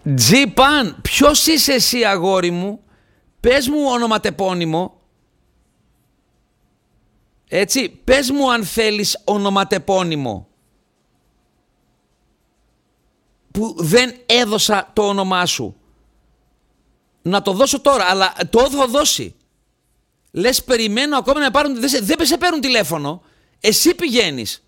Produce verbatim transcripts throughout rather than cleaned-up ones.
Τζιπαν, ποιος είσαι εσύ αγόρι μου? Πες μου ονοματεπώνυμο. Έτσι, πες μου αν θέλεις ονοματεπώνυμο. Που δεν έδωσα το όνομά σου. Να το δώσω τώρα, αλλά το έχω δώσει. Λες περιμένω ακόμα να πάρουν, δεν σε, δεν σε παίρνουν τηλέφωνο. Εσύ πηγαίνεις.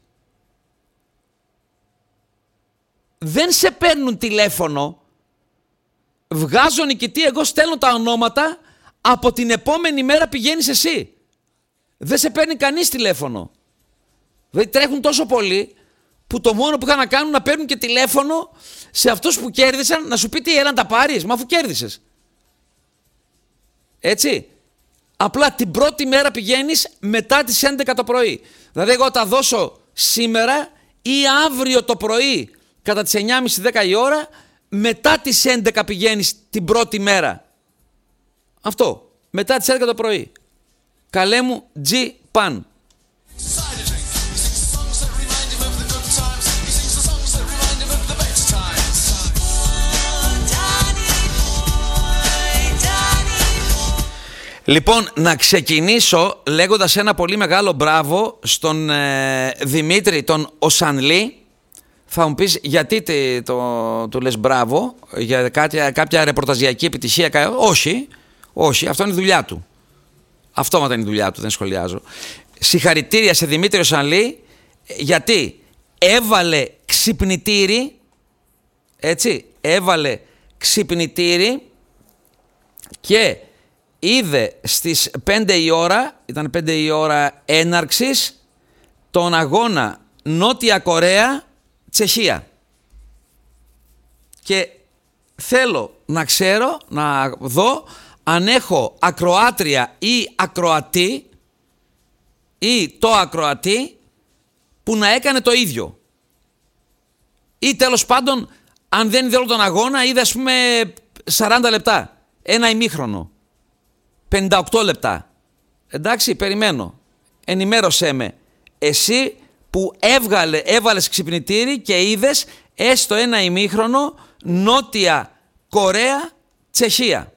Δεν σε παίρνουν τηλέφωνο. Βγάζω νικητή, εγώ στέλνω τα ονόματα. Από την επόμενη μέρα πηγαίνεις εσύ. Δεν σε παίρνει κανείς τηλέφωνο. Δηλαδή τρέχουν τόσο πολλοί που το μόνο που είχαν να κάνουν να παίρνουν και τηλέφωνο σε αυτούς που κέρδισαν, να σου πει τι, έλα να τα πάρεις, μα αφού κέρδισες. Έτσι. Απλά την πρώτη μέρα πηγαίνεις μετά τις έντεκα το πρωί. Δηλαδή εγώ τα δώσω σήμερα ή αύριο το πρωί κατά τις εννιά και μισή δέκα η ώρα, μετά τις έντεκα πηγαίνεις την πρώτη μέρα. Αυτό. Μετά τις έντεκα το πρωί. Καλέ μου Τζιπαν. Λοιπόν, να ξεκινήσω λέγοντας ένα πολύ μεγάλο μπράβο στον ε, Δημήτρη τον Οσανλή. Θα μου πεις γιατί το, το, το λες μπράβο, για κάποια, κάποια ρεπορταζιακή επιτυχία? Όχι, όχι, αυτό είναι η δουλειά του. Αυτόματα είναι η δουλειά του, δεν σχολιάζω. Συγχαρητήρια σε Δημήτρη Οσανλή, γιατί έβαλε ξυπνητήρι, έτσι, έβαλε ξυπνητήρι και είδε στις πέντε η ώρα, ήταν πέντε η ώρα έναρξης, τον αγώνα Νότια Κορέα Τσεχία. Και θέλω να ξέρω, να δω αν έχω ακροάτρια ή ακροατή ή το ακροατή που να έκανε το ίδιο. Ή τέλος πάντων, αν δεν είδε όλο τον αγώνα, είδε ας πούμε σαράντα λεπτά, ένα ημίχρονο, πενήντα οκτώ λεπτά. Εντάξει, περιμένω. Ενημέρωσέ με. Εσύ που έβγαλε, έβαλες ξυπνητήρι και είδες έστω ένα ημίχρονο Νότια Κορέα Τσεχία.